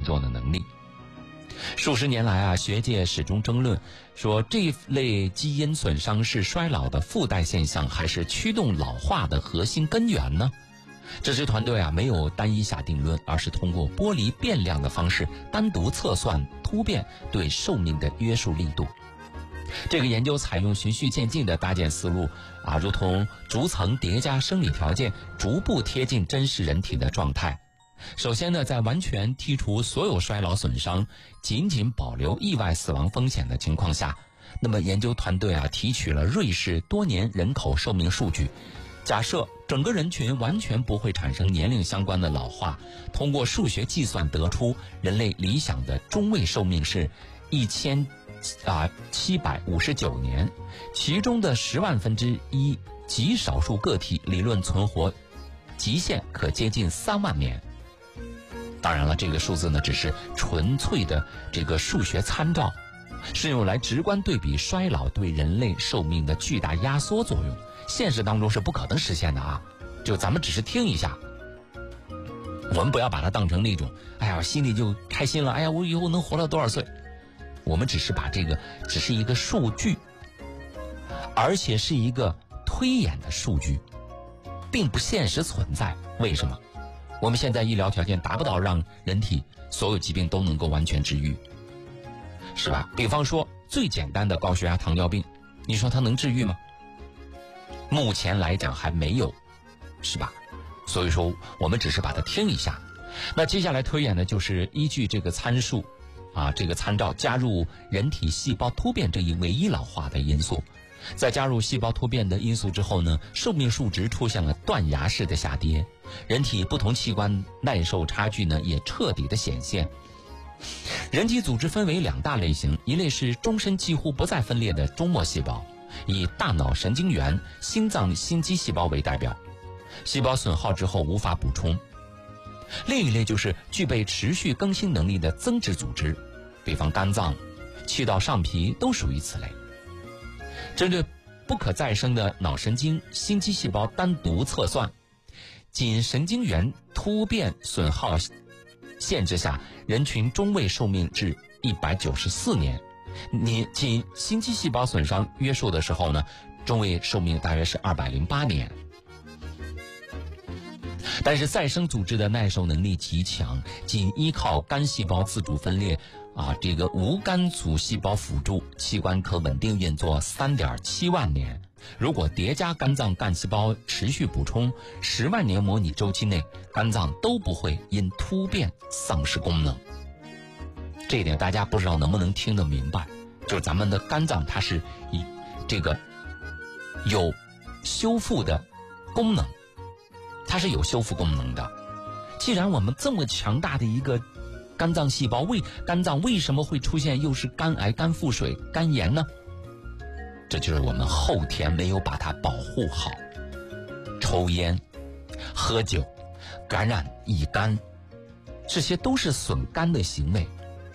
作的能力。数十年来学界始终争论说这类基因损伤是衰老的附带现象，还是驱动老化的核心根源呢？这支团队没有单一下定论，而是通过剥离变量的方式单独测算突变对寿命的约束力度。这个研究采用循序渐进的搭建思路如同逐层叠加生理条件，逐步贴近真实人体的状态。首先呢，在完全剔除所有衰老损伤，仅仅保留意外死亡风险的情况下，那么研究团队提取了瑞士多年人口寿命数据，假设整个人群完全不会产生年龄相关的老化，通过数学计算得出人类理想的中位寿命是1759年，其中的10万分之一极少数个体理论存活极限可接近3万年。当然了，这个数字呢只是纯粹的这个数学参照，是用来直观对比衰老对人类寿命的巨大压缩作用，现实当中是不可能实现的就咱们只是听一下，我们不要把它当成那种心里就开心了，我以后能活到多少岁。我们只是把这个只是一个数据，而且是一个推演的数据，并不现实存在。为什么？我们现在医疗条件达不到让人体所有疾病都能够完全治愈，是吧？比方说最简单的高血压糖尿病，你说它能治愈吗？目前来讲还没有，是吧？所以说我们只是把它听一下。那接下来推演的就是依据这个参数这个参照加入人体细胞突变这一唯一老化的因素。在加入细胞突变的因素之后呢，寿命数值出现了断崖式的下跌，人体不同器官耐受差距呢也彻底的显现。人体组织分为2大类型，一类是终身几乎不再分裂的终末细胞，以大脑神经元、心脏心肌细胞为代表，细胞损耗之后无法补充。另一类就是具备持续更新能力的增殖组织，比方肝脏、气道上皮都属于此类。针对不可再生的脑神经、心肌细胞单独测算，仅神经元突变损耗限制下，人群中位寿命至194年。你仅心肌细胞损伤约束的时候呢，中位寿命大约是208年。但是再生组织的耐受能力极强，仅依靠肝细胞自主分裂这个无肝组细胞辅助，器官可稳定运作3.7万年。如果叠加肝脏干细胞持续补充，10万年模拟周期内，肝脏都不会因突变丧失功能。这一点大家不知道能不能听得明白，就是咱们的肝脏它是以这个有修复的功能，它是有修复功能的。既然我们这么强大的一个肝脏细胞，肝脏为什么会出现又是肝癌、肝腹水、肝炎呢？这就是我们后天没有把它保护好。抽烟、喝酒、感染乙肝，这些都是损肝的行为。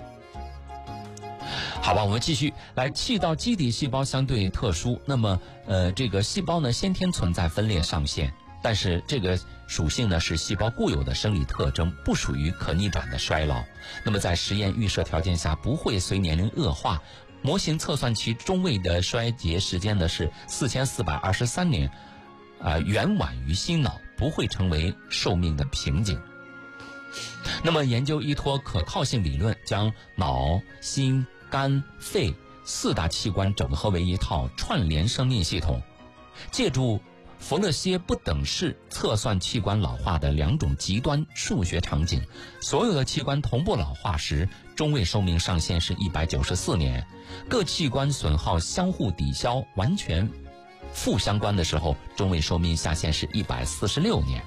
好吧，我们继续来。气道基底细胞相对特殊，那么这个细胞呢先天存在分裂上限，但是这个属性呢是细胞固有的生理特征，不属于可逆转的衰老。那么在实验预设条件下不会随年龄恶化，模型测算其中位的衰竭时间呢是4423年，远晚于心脑，不会成为寿命的瓶颈。那么研究依托可靠性理论，将脑、心、肝、肺4大器官整合为一套串联生命系统，借助弗勒歇不等式测算器官老化的2种极端数学场景，所有的器官同步老化时，中位寿命上限是194年；各器官损耗相互抵消、完全负相关的时候，中位寿命下限是146年。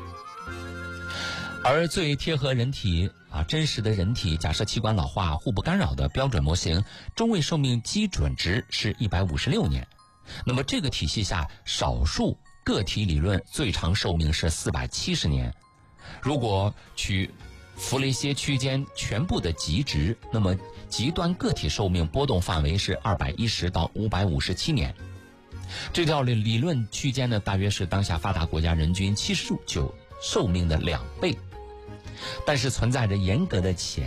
而最贴合人体真实的人体假设器官老化互不干扰的标准模型，中位寿命基准值是156年。那么这个体系下，少数个体理论最长寿命是470年。如果取弗雷歇区间全部的极值，那么极端个体寿命波动范围是210到557年。这条理论区间呢，大约是当下发达国家人均79寿命的2倍。但是存在着严格的